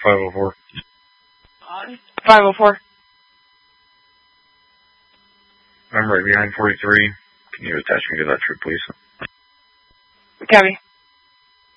504. 504. I'm right behind 43. Can you attach me to that trip, please? Copy.